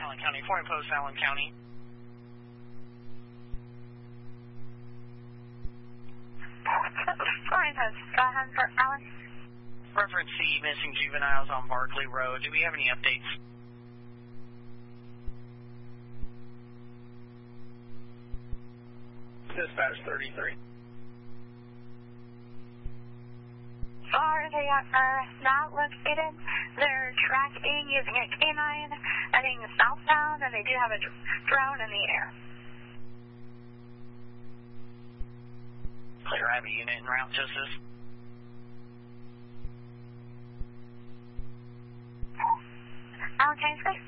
Allen County, Foreign Post, Allen County. Foreign Post, go ahead for Allen. Reference C, missing juveniles on Barkley Road. Do we have any updates? Dispatch 33. They are not located. They're tracking using a canine, heading southbound, and they do have a drone in the air. Clear, I have a unit en route, Justice. Allen County,